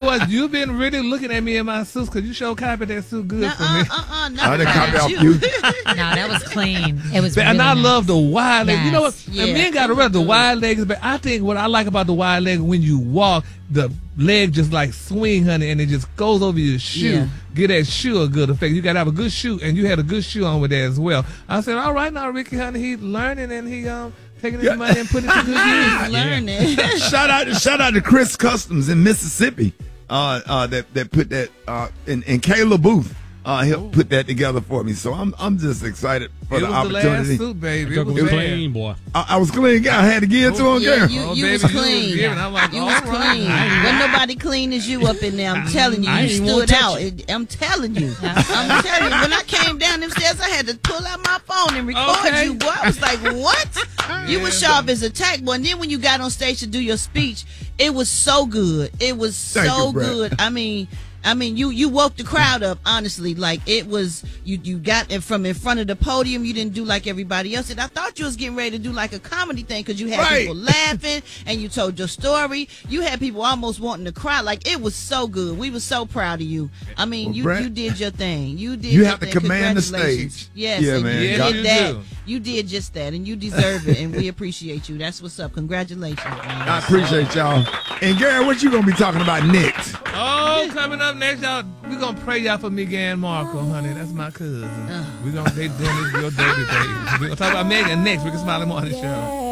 what? You've been really looking at me in my suits because you sure copied that suit good for me. I didn't copy off you. No, that was clean. It was really and I nice. love the wide legs. You know what? Yeah, and men got to remember the wide legs. But I think what I like about the wide leg, when you walk, the leg just like swing, honey, and it just goes over your shoe. Yeah. Get that shoe a good effect. You got to have a good shoe, and you had a good shoe on with that as well. I said, all right, now, Ricky, honey, he's learning, and he taking his money and putting it to good use. Learning. Shout out to Chris Customs in Mississippi. That put that and Kayla Booth helped put that together for me. So I'm just excited for the opportunity. It was the last suit, baby. It was clean, boy. I was clean. I had to give it to him, girl. You was clean. You was clean. Wasn't nobody clean as you up in there. I'm telling you, you stood out. I'm telling you. I'm telling you. When I came down them stairs, I had to pull out my phone and record you, boy. I was like, what? You were sharp as a tack, boy. And then when you got on stage to do your speech, it was so good. It was so good. I mean, you woke the crowd up, honestly. Like, it was, you got it from in front of the podium. You didn't do like everybody else did. I thought you was getting ready to do like a comedy thing because you had people laughing and you told your story. You had people almost wanting to cry. Like, it was so good. We were so proud of you. I mean, you did your thing. You did your have thing. to command the stage. Yes, yeah, and man. you did that. do. You did just that, and you deserve it, and we appreciate you. That's what's up. Congratulations, man. I appreciate y'all. And Gary, what you gonna be talking about next? Oh, coming up next, y'all, we're going to pray y'all for Meghan Markle, honey. That's my cousin. We're going to be doing this real dirty day. We're going to talk about Meghan next. Ricky Smiley Morning Show.